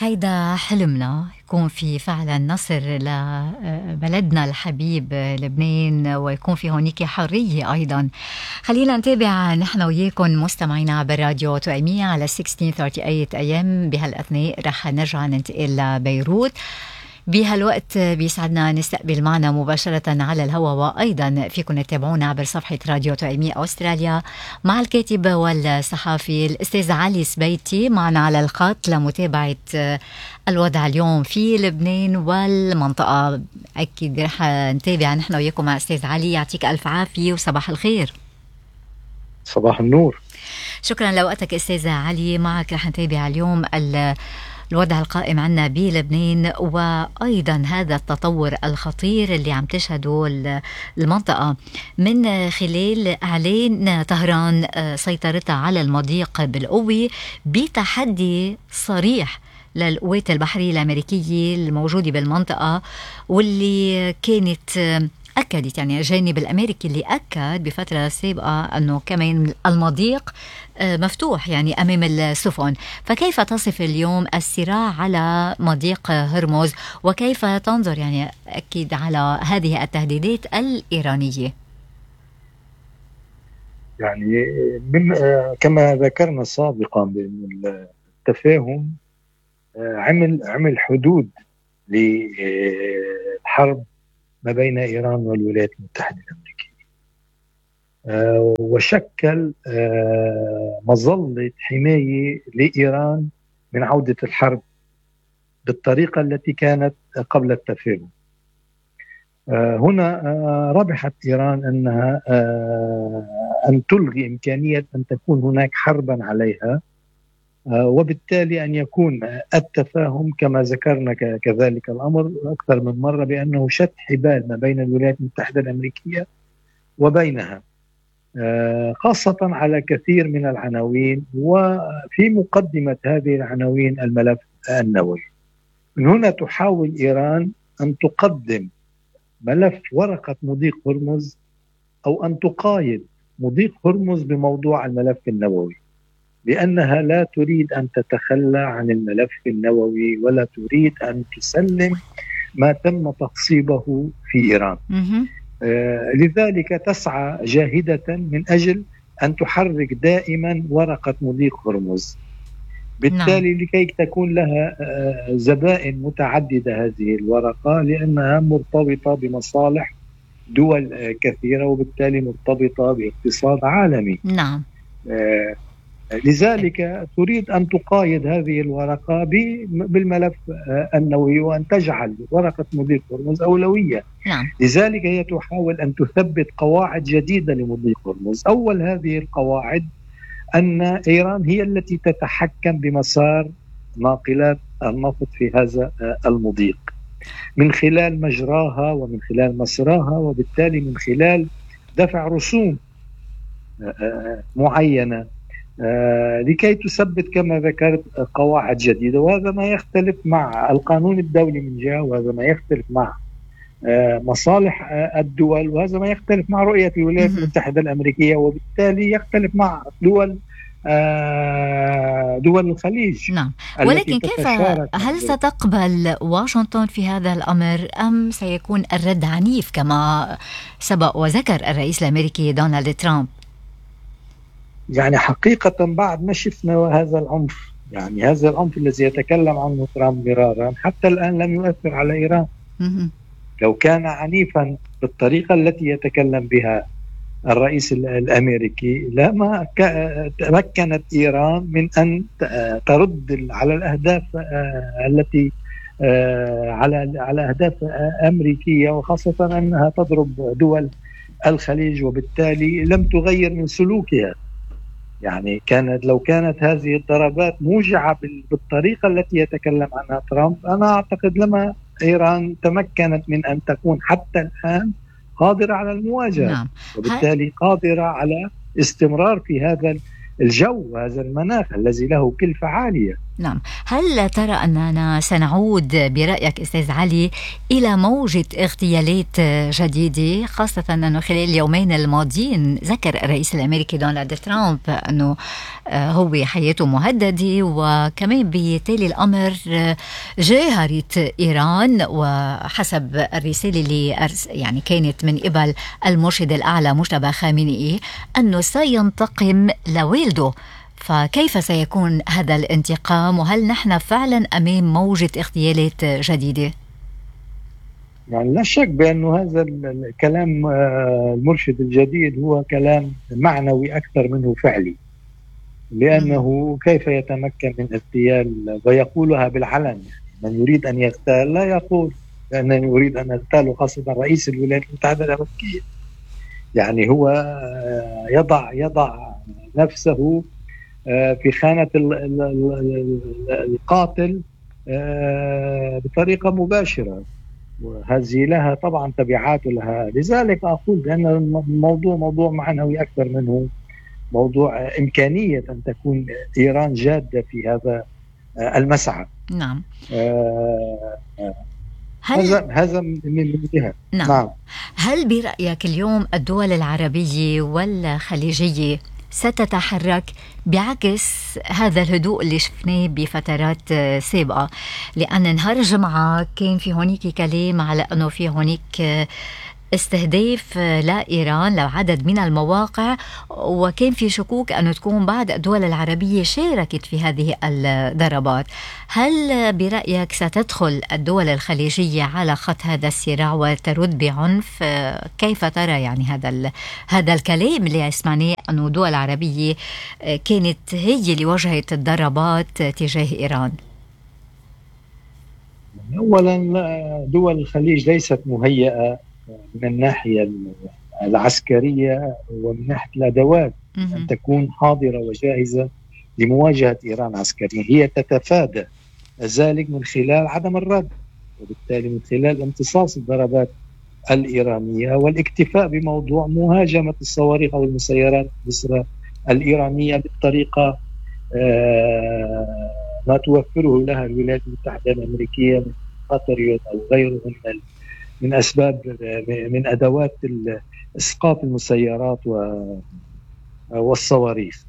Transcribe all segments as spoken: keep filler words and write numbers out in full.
هيدا حلمنا يكون في فعلا نصر لبلدنا الحبيب لبنان، ويكون في هونيك حرية أيضا. خلينا نتابع نحن وياكم مستمعينا بالراديو توأمية على ستة عشر ثمانية وثلاثين أي إم. بهالأثناء رح نرجع ننتقل لبيروت. بهالوقت بيسعدنا نستقبل معنا مباشرة على الهواء، وأيضا فيكم تتابعونا عبر صفحة راديو توأمية أستراليا مع الكاتب والصحفي الأستاذ علي سبيتي معنا على الخط لمتابعة الوضع اليوم في لبنان والمنطقة. أكيد رح نتابع نحن وياكم مع أستاذ علي. يعطيك ألف عافية وصباح الخير. صباح النور. شكرا لوقتك أستاذ علي. معك رح نتابع اليوم الوضع القائم عنا بلبنان، وأيضا هذا التطور الخطير اللي عم تشهده المنطقة من خلال إعلان طهران سيطرتها على المضيق بالقوة بتحدي صريح للقوات البحرية الأمريكية الموجودة بالمنطقة، واللي كانت أكدت يعني الجانب الأمريكي اللي أكد بفترة سابقة أنه كمان المضيق مفتوح يعني أمام السفن. فكيف تصف اليوم الصراع على مضيق هرمز، وكيف تنظر يعني أكيد على هذه التهديدات الإيرانية؟ يعني من كما ذكرنا سابقا بأن التفاهم عمل عمل حدود للحرب ما بين إيران والولايات المتحدة الأمريكية، آه وشكل آه مظلة حماية لإيران من عودة الحرب بالطريقة التي كانت قبل التفاهم. آه هنا آه ربحت إيران أنها آه أن تلغي إمكانية أن تكون هناك حربا عليها، آه وبالتالي أن يكون التفاهم كما ذكرنا كذلك الأمر أكثر من مرة بأنه شد حبال ما بين الولايات المتحدة الأمريكية وبينها، آه خاصة على كثير من العناوين، وفي مقدمة هذه العناوين الملف النووي. من هنا تحاول إيران أن تقدم ملف ورقة مضيق هرمز أو أن تقايد مضيق هرمز بموضوع الملف النووي، لأنها لا تريد أن تتخلى عن الملف النووي ولا تريد أن تسلم ما تم تخصيبه في إيران. آه لذلك تسعى جاهدة من أجل أن تحرك دائما ورقة مضيق هرمز، بالتالي نعم. لكي تكون لها آه زبائن متعددة هذه الورقة، لأنها مرتبطة بمصالح دول آه كثيرة، وبالتالي مرتبطة باقتصاد عالمي. نعم. آه لذلك تريد أن تقايد هذه الورقة بالملف النووي وأن تجعل ورقة مضيق هرمز أولوية. نعم. لذلك هي تحاول أن تثبت قواعد جديدة لمضيق هرمز. أول هذه القواعد أن إيران هي التي تتحكم بمسار ناقلات النفط في هذا المضيق من خلال مجراها ومن خلال مسراها، وبالتالي من خلال دفع رسوم معينة آه لكي تثبت كما ذكرت قواعد جديدة. وهذا ما يختلف مع القانون الدولي من جهة، وهذا ما يختلف مع آه مصالح آه الدول، وهذا ما يختلف مع رؤية الولايات المتحدة الأمريكية، وبالتالي يختلف مع دول آه دول الخليج. نعم. ولكن كيف هل ستقبل واشنطن في هذا الأمر، أم سيكون الرد عنيف كما سبق وذكر الرئيس الأمريكي دونالد ترامب؟ يعني حقيقة بعد ما شفنا هذا العنف، يعني هذا العنف الذي يتكلم عنه ترامب مرارا حتى الآن لم يؤثر على إيران. لو كان عنيفا بالطريقة التي يتكلم بها الرئيس الأمريكي لما تمكنت إيران من أن ترد على الأهداف التي على على أهداف أمريكية، وخاصة أنها تضرب دول الخليج، وبالتالي لم تغير من سلوكها. يعني كانت لو كانت هذه الضربات موجعة بالطريقة التي يتكلم عنها ترامب، أنا أعتقد لما إيران تمكنت من أن تكون حتى الآن قادرة على المواجهة. نعم. وبالتالي قادرة على استمرار في هذا الجو، هذا المناخ الذي له كلفة عالية. نعم. هل ترى أننا سنعود برأيك أستاذ علي إلى موجة اغتيالات جديدة، خاصة أنه خلال اليومين الماضيين ذكر الرئيس الأمريكي دونالد ترامب أنه هو حياته مهددة، وكمان بيتالي الأمر جاهرت إيران وحسب الرسالة اللي يعني كانت من قبل المرشد الأعلى مجتبى خامنئي أنه سينتقم لوالده. فكيف سيكون هذا الانتقام، وهل نحن فعلا أمام موجة اغتيالات جديدة؟ يعني لا شك بأنه هذا الكلام المرشد الجديد هو كلام معنوي أكثر منه فعلي، لأنه كيف يتمكن من اغتيال ويقولها بالعلن؟ يعني من يريد أن يغتال لا يقول لأنني أريد أن أغتال، خاصة رئيس الولايات المتحدة الأمريكية. يعني هو يضع يضع نفسه في خانة القاتل بطريقة مباشرة، وهذه لها طبعا تبعات لها. لذلك أقول بأن الموضوع موضوع معنوي أكثر منه موضوع إمكانية أن تكون إيران جادة في هذا المسعى. نعم. هل هذا هذا من جهة. نعم. نعم. هل برأيك اليوم الدول العربية والخليجية ستتحرك بعكس هذا الهدوء اللي شفناه بفترات سابقة؟ لأن نهار الجمعة كان في هونيك كلام على أنه في هونيك استهداف لإيران لعدد من المواقع، وكان في شكوك أنه تكون بعض الدول العربية شاركت في هذه الضربات. هل برأيك ستدخل الدول الخليجية على خط هذا الصراع وترد بعنف؟ كيف ترى يعني هذا هذا الكلام اللي سمعناه أنه دول العربية كانت هي اللي وجهت الضربات تجاه إيران؟ أولا دول الخليج ليست مهيئة من الناحية العسكرية ومن ناحية الأدوات أن تكون حاضرة وجاهزة لمواجهة إيران عسكريا. هي تتفادى ذلك من خلال عدم الرد، وبالتالي من خلال امتصاص الضربات الإيرانية والاكتفاء بموضوع مهاجمة الصواريخ أو المسيرات الإيرانية بالطريقة ما توفره لها الولايات المتحدة الأمريكية من قطر أو غيره من من أسباب من أدوات إسقاط المسيرات والصواريخ.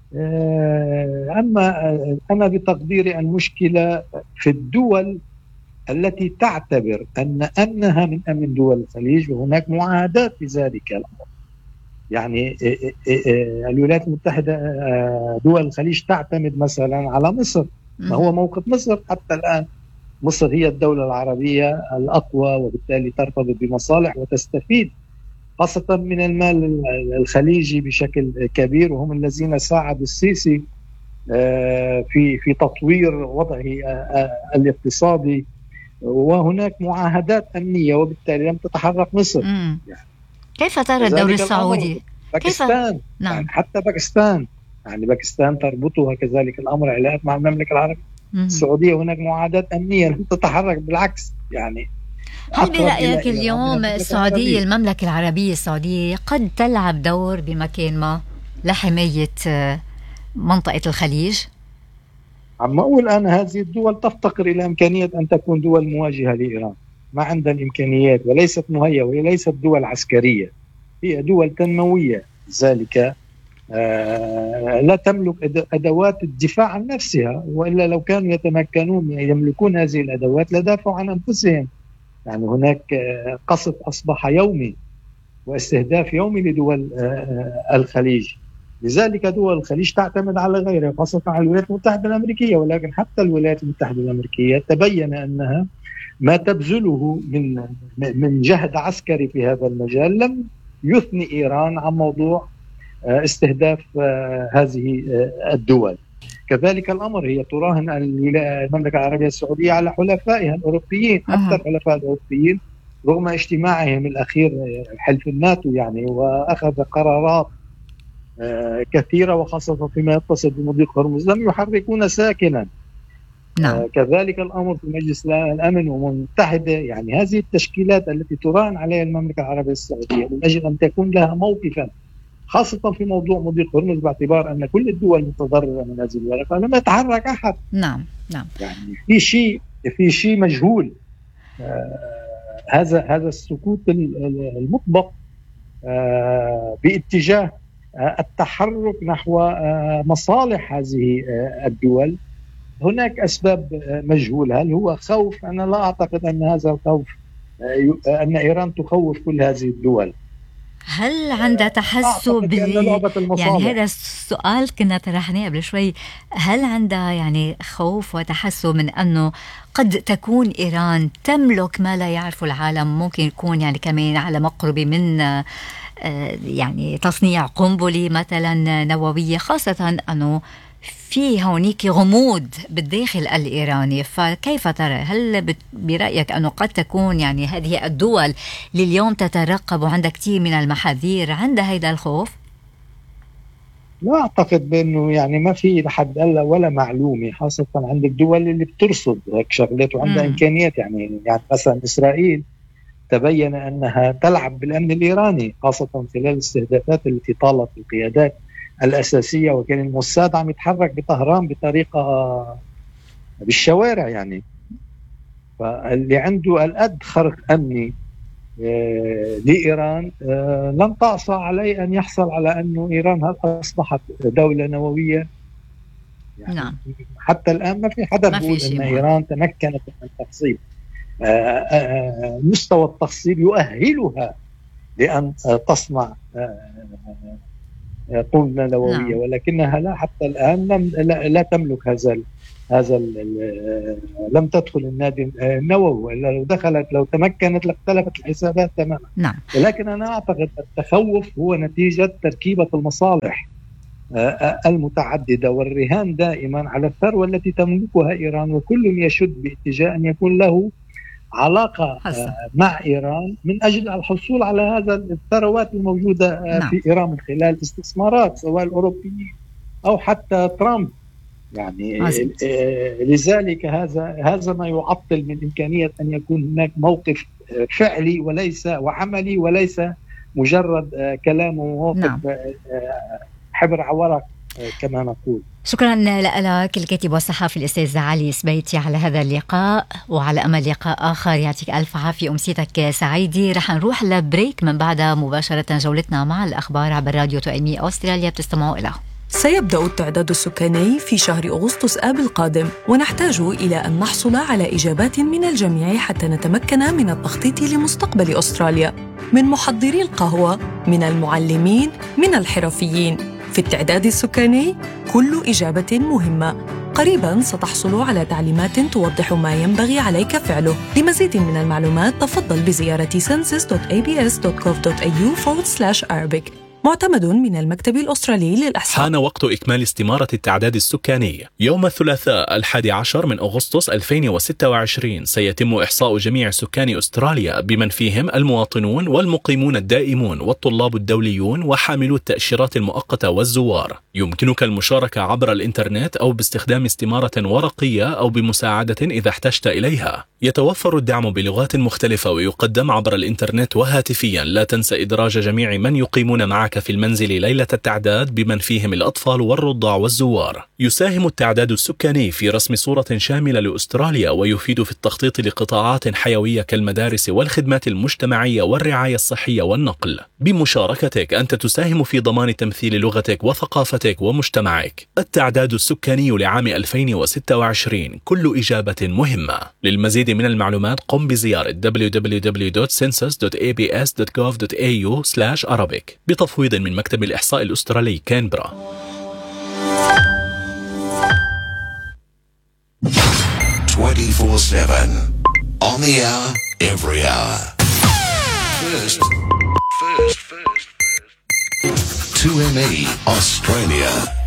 أما أنا بتقديري المشكلة في الدول التي تعتبر أن أمنها من أمن دول الخليج، وهناك معاهدات في ذلك الأمر. يعني الولايات المتحدة دول الخليج تعتمد مثلا على مصر. ما هو موقف مصر حتى الآن؟ مصر هي الدولة العربية الأقوى، وبالتالي ترتبط بمصالح وتستفيد خاصة من المال الخليجي بشكل كبير، وهم الذين ساعدوا السيسي في في تطوير وضعه الاقتصادي. وهناك معاهدات أمنية وبالتالي لم تتحرك مصر. يعني كيف ترى الدور السعودي؟ باكستان كيف؟ نعم. يعني حتى باكستان يعني باكستان تربطها كذلك الأمر علاقات مع المملكة العربية السعودية. هناك معاهدات أمنية لم تتحرك، بالعكس. يعني هل برأيك اليوم السعودية المملكة العربية السعودية قد تلعب دور بمكان ما لحماية منطقة الخليج؟ عم أقول أنا هذه الدول تفتقر إلى إمكانية أن تكون دول مواجهة لإيران، ما عندها الإمكانيات وليست مهيئة، وهي ليست دول عسكرية، هي دول تنموية. ذلك آه لا تملك أدوات الدفاع عن نفسها، وإلا لو كانوا يتمكنون يملكون هذه الأدوات لدافعوا عن أنفسهم. يعني هناك قصف أصبح يومي واستهداف يومي لدول الخليج. لذلك دول الخليج تعتمد على غيرها، خاصة على الولايات المتحدة الأمريكية. ولكن حتى الولايات المتحدة الأمريكية تبين أنها ما تبذله من من جهد عسكري في هذا المجال لم يثني إيران عن موضوع استهداف هذه الدول. كذلك الأمر هي تراهن المملكة العربية السعودية على حلفائها الأوروبيين. حتى الحلفاء الأوروبيين رغم اجتماعهم الأخير حلف الناتو يعني، وأخذ قرارات كثيرة وخاصة فيما يتصل بمضيق هرمز، لم يحركون ساكنا. نعم. كذلك الأمر في مجلس الأمن والمتحدة. يعني هذه التشكيلات التي تراهن عليها المملكة العربية السعودية من أجل أن تكون لها موقفا خاصة في موضوع مضيق هرمز، باعتبار أن كل الدول متضررة من هذه الورقة، لم يتحرك أحد. نعم نعم. يعني في شيء في شيء مجهول. آه هذا هذا السكوت المطبق آه باتجاه آه التحرك نحو آه مصالح هذه آه الدول. هناك أسباب آه مجهولة. هل هو خوف؟ أنا لا أعتقد أن هذا الخوف آه أن إيران تخوف كل هذه الدول. هل عند تحسب يعني هذا السؤال كنا طرحناه قبل شوي، هل عندها يعني خوف وتحسب من أنه قد تكون إيران تملك ما لا يعرف العالم، ممكن يكون يعني كمان على مقرب من يعني تصنيع قنبلة مثلا نووية، خاصة أنه في هونيك غموض بالداخل الإيراني. فكيف ترى؟ هل برأيك أنه قد تكون يعني هذه الدول اللي اليوم تترقب وعندها كثير من المحاذير عندها هيدا الخوف؟ لا أعتقد بأنه يعني ما في لحد ألا ولا معلومة، خاصة عند الدول اللي بترصد هيك شغلات وعندها إمكانيات. يعني يعني مثلا إسرائيل تبين أنها تلعب بالأمن الإيراني، خاصة خلال الاستهدافات التي طالت القيادات الأساسية، وكان الموساد عم يتحرك بطهران بطريقة بالشوارع. يعني فاللي عنده الأد خرق أمني لإيران لن تعصى عليه أن يحصل على أنه إيران هل أصبحت دولة نووية. يعني نعم. حتى الآن ما في حدا بيقول أن إيران تمكنت من التخصيب. مستوى التخصيب يؤهلها لأن تصنع قنبلة نووية. نعم. ولكنها لا حتى الآن لم لا, لا تملك هذا ال هذا ال لم تدخل النادي النووي، وإلا لو دخلت لو تمكنت لاختلفت الحسابات تماما. نعم. ولكن أنا أعتقد التخوف هو نتيجة تركيبة المصالح المتعددة والرهان دائما على الثروة التي تملكها إيران، وكل يشد باتجاه أن يكون له علاقة حسن. مع إيران من أجل الحصول على هذا الثروات الموجودة. نعم. في إيران من خلال استثمارات سواء الأوروبيين أو حتى ترامب. يعني حسن. لذلك هذا هذا ما يعطل من إمكانية أن يكون هناك موقف فعلي وليس وعملي وليس مجرد كلام وموقف. نعم. حبر عورق كما نقول. شكرا لك الكاتب والصحفي الأستاذ علي سبيتي على هذا اللقاء، وعلى أمل لقاء آخر. يعطيك ألف عافية، أمسيتك سعيدة. رح نروح لبريك، من بعدها مباشرة جولتنا مع الأخبار عبر راديو توأمي أستراليا بتستمعوا إليه. سيبدأ التعداد السكاني في شهر أغسطس آب القادم، ونحتاج إلى أن نحصل على إجابات من الجميع حتى نتمكن من التخطيط لمستقبل أستراليا، من محضري القهوة، من المعلمين، من الحرفيين. في التعداد السكاني كل إجابة مهمة. قريباً ستحصل على تعليمات توضح ما ينبغي عليك فعله. لمزيد من المعلومات تفضل بزيارة census دوت إيه بي إس دوت كوف دوت إيه يو forward slash Arabic. معتمد من المكتب الأسترالي للإحصاء. حان وقت إكمال استمارة التعداد السكاني. يوم الثلاثاء الحادي عشر من أغسطس ألفين وستة وعشرين سيتم إحصاء جميع سكان أستراليا بمن فيهم المواطنون والمقيمون الدائمون والطلاب الدوليون وحاملو التأشيرات المؤقتة والزوار. يمكنك المشاركة عبر الإنترنت أو باستخدام استمارة ورقية أو بمساعدة إذا احتجت إليها. يتوفر الدعم بلغات مختلفة ويقدم عبر الإنترنت وهاتفيا. لا تنسى إدراج جميع من يقيمون معك في المنزل ليلة التعداد بمن فيهم الأطفال والرضع والزوار. يساهم التعداد السكاني في رسم صورة شاملة لأستراليا، ويفيد في التخطيط لقطاعات حيوية كالمدارس والخدمات المجتمعية والرعاية الصحية والنقل. بمشاركتك أنت تساهم في ضمان تمثيل لغتك وثقافتك ومجتمعك. التعداد السكاني لعام ألفين وستة وعشرين كل إجابة مهمة. للمزيد من المعلومات قم بزيارة دبليو دبليو دبليو دوت سنسس دوت إيه بي إس دوت كوف دوت إيه يو سلاش Arabic بتفويض من مكتب الإحصاء الأسترالي كانبرا. twenty-four seven on the hour, every hour. First, first, first, first. two M E Australia.